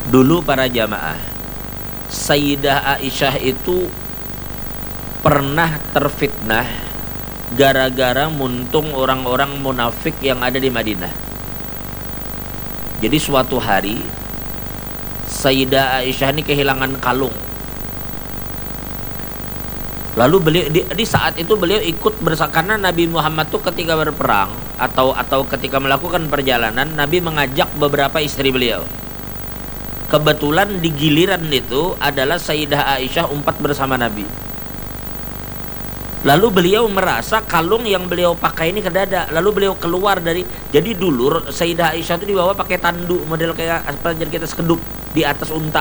Dulu para jamaah, Sayyidah Aisyah itu pernah terfitnah gara-gara muntung orang-orang munafik yang ada di Madinah. Jadi suatu hari Sayyidah Aisyah ini kehilangan kalung. Lalu beliau di saat itu beliau ikut karena Nabi Muhammad tuh ketika berperang atau ketika melakukan perjalanan, Nabi mengajak beberapa istri beliau. Kebetulan di giliran itu adalah Sayyidah Aisyah umpat bersama Nabi. Lalu beliau merasa kalung yang beliau pakai ini ke dada. Lalu beliau keluar dari, jadi dulu Sayyidah Aisyah itu dibawa pakai tandu model kayak apa, jadi kita sekedup di atas unta.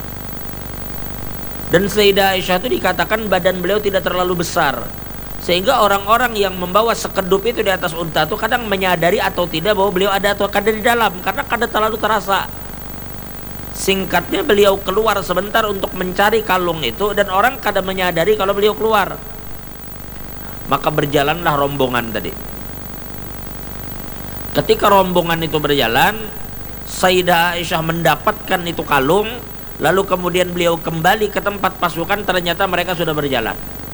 Dan Sayyidah Aisyah itu dikatakan badan beliau tidak terlalu besar, sehingga orang-orang yang membawa sekedup itu di atas unta itu kadang menyadari atau tidak bahwa beliau ada atau ada di dalam, karena kadang terlalu terasa. Singkatnya, beliau keluar sebentar untuk mencari kalung itu, dan orang kadang menyadari kalau beliau keluar. Maka berjalanlah rombongan tadi. Ketika rombongan itu berjalan, Sayyidah Aisyah mendapatkan itu kalung. Lalu kemudian beliau kembali ke tempat pasukan, ternyata mereka sudah berjalan.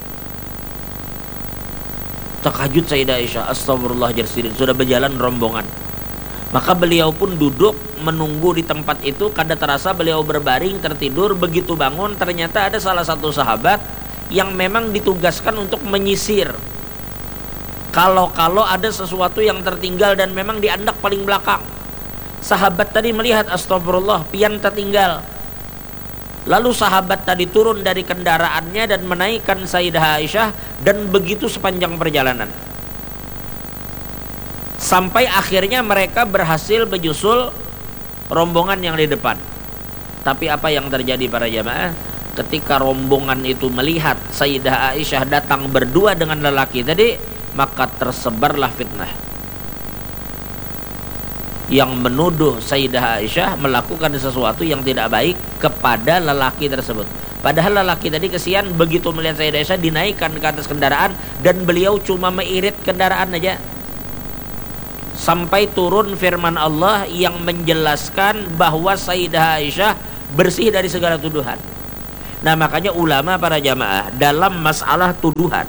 Terkejut Sayyidah Aisyah, astagfirullah jarsidin, sudah berjalan rombongan. Maka beliau pun duduk menunggu di tempat itu. Kada terasa beliau berbaring tertidur. Begitu bangun, ternyata ada salah satu sahabat yang memang ditugaskan untuk menyisir kalau ada sesuatu yang tertinggal dan memang diandak paling belakang. Sahabat tadi melihat, astagfirullah, pian tertinggal. Lalu sahabat tadi turun dari kendaraannya dan menaikkan Sayyidah Aisyah, dan begitu sepanjang perjalanan. Sampai akhirnya mereka berhasil menyusul rombongan yang di depan. Tapi apa yang terjadi para jamaah? Ketika rombongan itu melihat Sayyidah Aisyah datang berdua dengan lelaki tadi, maka tersebarlah fitnah yang menuduh Sayyidah Aisyah melakukan sesuatu yang tidak baik kepada lelaki tersebut. Padahal lelaki tadi kesian, begitu melihat Sayyidah Aisyah dinaikkan ke atas kendaraan, dan beliau cuma mengirit kendaraan aja. Sampai turun firman Allah yang menjelaskan bahwa Sayyidah Aisyah bersih dari segala tuduhan. Nah, makanya ulama para jamaah dalam masalah tuduhan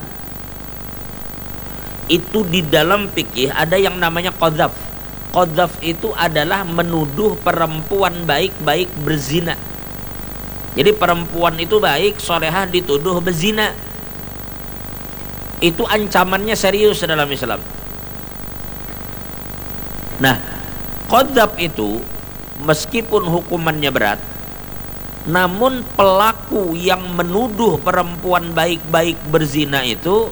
itu di dalam fikih ada yang namanya qadzaf. Qadzaf itu adalah menuduh perempuan baik-baik berzina. Jadi perempuan itu baik, solehah, dituduh berzina. Itu ancamannya serius dalam Islam. Nah, qadzaf itu meskipun hukumannya berat, namun pelaku yang menuduh perempuan baik-baik berzina itu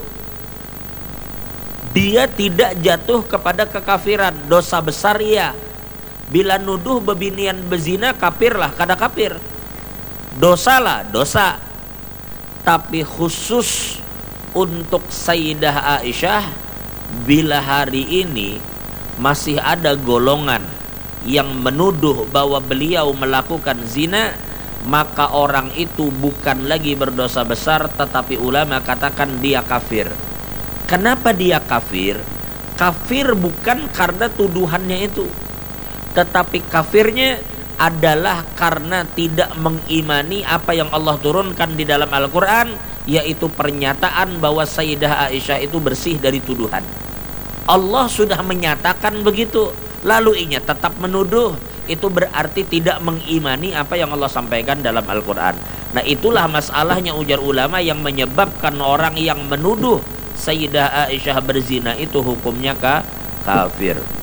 dia tidak jatuh kepada kekafiran, dosa besar ya. Bila nuduh bebinian berzina, kafirlah, kada kafir. Dosalah, dosa. Tapi khusus untuk Sayyidah Aisyah, bila hari ini masih ada golongan yang menuduh bahwa beliau melakukan zina, maka orang itu bukan lagi berdosa besar, tetapi ulama katakan dia kafir. Kenapa dia kafir? Kafir bukan karena tuduhannya itu, tetapi kafirnya adalah karena tidak mengimani apa yang Allah turunkan di dalam Al-Quran, yaitu pernyataan bahwa Sayyidah Aisyah itu bersih dari tuduhan. Allah sudah menyatakan begitu, lalu inya tetap menuduh, itu berarti tidak mengimani apa yang Allah sampaikan dalam Al-Quran. Nah, itulah masalahnya ujar ulama yang menyebabkan orang yang menuduh Sayyidah Aisyah berzina itu hukumnya kafir.